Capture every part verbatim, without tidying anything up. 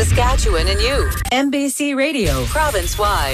Saskatchewan and you. M B C Radio. Province-wide.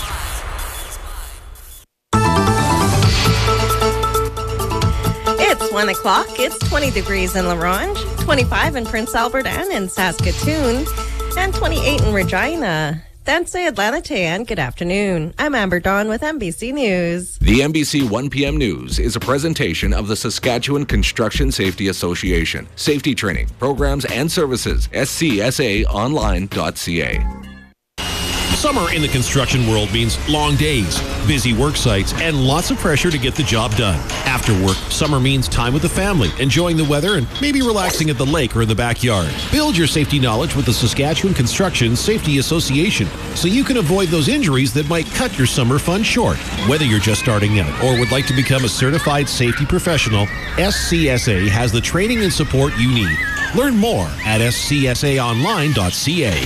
It's one o'clock. It's twenty degrees in La Ronge, twenty-five in Prince Albert and in Saskatoon, and twenty-eight in Regina. That's Atlanta, and good afternoon. I'm Amber Dawn with M B C News. The M B C one p.m. News is a presentation of the Saskatchewan Construction Safety Association. Safety training, programs, and services. S C S A online dot c a. Summer in the construction world means long days, busy work sites, and lots of pressure to get the job done. After work, summer means time with the family, enjoying the weather, and maybe relaxing at the lake or in the backyard. Build your safety knowledge with the Saskatchewan Construction Safety Association so you can avoid those injuries that might cut your summer fun short. Whether you're just starting out or would like to become a certified safety professional, S C S A has the training and support you need. Learn more at S C S A online dot c a.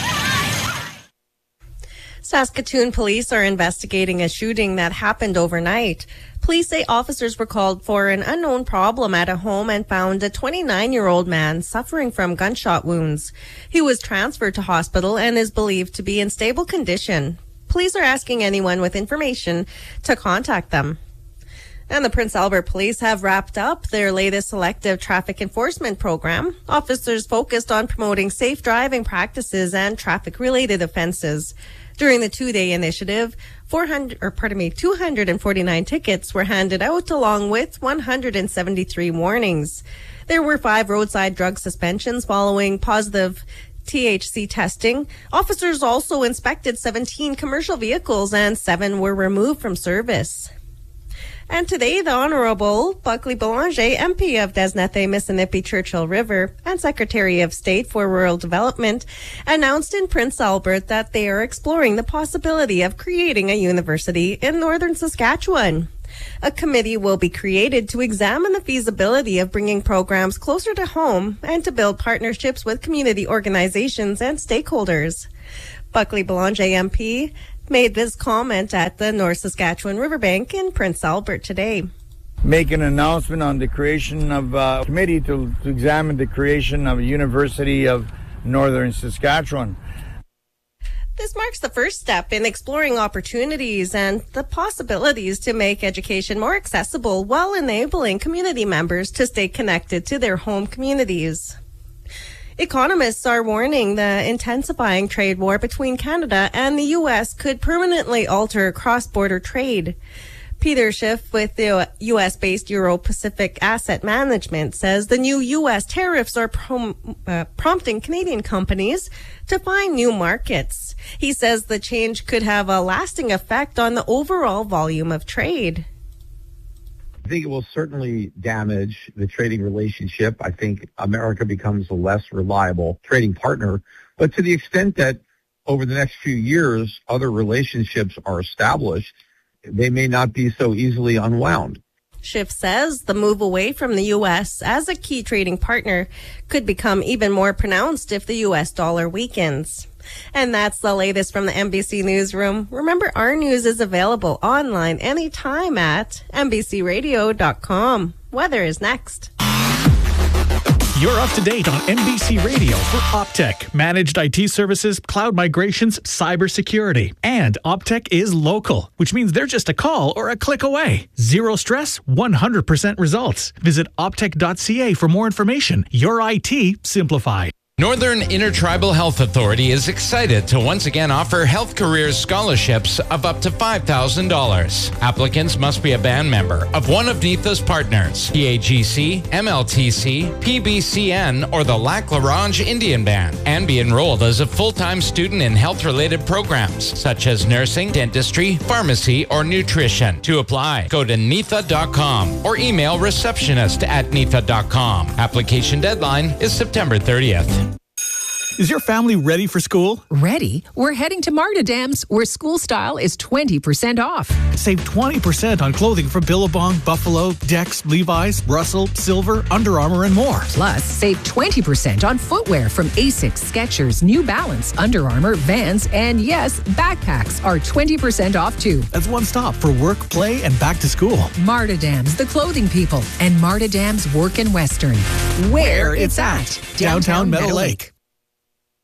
Saskatoon police are investigating a shooting that happened overnight. Police say officers were called for an unknown problem at a home and found a twenty-nine-year-old man suffering from gunshot wounds. He was transferred to hospital and is believed to be in stable condition. Police are asking anyone with information to contact them. And the Prince Albert Police have wrapped up their latest selective traffic enforcement program. Officers focused on promoting safe driving practices and traffic-related offenses. During the two-day initiative, four hundred, or pardon me, two hundred forty-nine tickets were handed out along with one hundred seventy-three warnings. There were five roadside drug suspensions following positive T H C testing. Officers also inspected seventeen commercial vehicles and seven were removed from service. And today, the Honorable Buckley Boulanger, M P of Desnethe, Missinippi, Churchill River, and Secretary of State for Rural Development, announced in Prince Albert that they are exploring the possibility of creating a university in northern Saskatchewan. A committee will be created to examine the feasibility of bringing programs closer to home and to build partnerships with community organizations and stakeholders. Buckley Boulanger, M P, made this comment at the North Saskatchewan Riverbank in Prince Albert today. Make an announcement on the creation of a committee to, to examine the creation of a University of Northern Saskatchewan. This marks the first step in exploring opportunities and the possibilities to make education more accessible while enabling community members to stay connected to their home communities. Economists are warning the intensifying trade war between Canada and the U S could permanently alter cross-border trade. Peter Schiff with the U S-based Euro-Pacific Asset Management says the new U S tariffs are prom- uh, prompting Canadian companies to find new markets. He says the change could have a lasting effect on the overall volume of trade. I think it will certainly damage the trading relationship. I think America becomes a less reliable trading partner. But to the extent that over the next few years, other relationships are established, they may not be so easily unwound. Schiff says the move away from the U S as a key trading partner could become even more pronounced if the U S dollar weakens. And that's the latest from the M B C Newsroom. Remember, our news is available online anytime at M B C radio dot com. Weather is next. You're up to date on M B C Radio for Optech, managed I T services, cloud migrations, cybersecurity. And Optech is local, which means they're just a call or a click away. Zero stress, one hundred percent results. Visit optech dot c a for more information. Your I T simplified. Northern Intertribal Health Authority is excited to once again offer Health Careers scholarships of up to five thousand dollars. Applicants must be a band member of one of NIFA's partners, P A G C, M L T C, P B C N, or the Lac La Ronge Indian Band, and be enrolled as a full-time student in health-related programs such as nursing, dentistry, pharmacy, or nutrition. To apply, go to nifa dot com or email receptionist at nifa dot com. Application deadline is September thirtieth. Is your family ready for school? Ready? We're heading to Marta Dams, where school style is twenty percent off. Save twenty percent on clothing from Billabong, Buffalo, Dex, Levi's, Russell, Silver, Under Armour, and more. Plus, save twenty percent on footwear from Asics, Skechers, New Balance, Under Armour, Vans, and yes, backpacks are twenty percent off too. That's one stop for work, play, and back to school. Marta Dams, the clothing people, and Marta Dams Work in Western. Where, Where it's at. at. Downtown, Downtown Meadow Lake.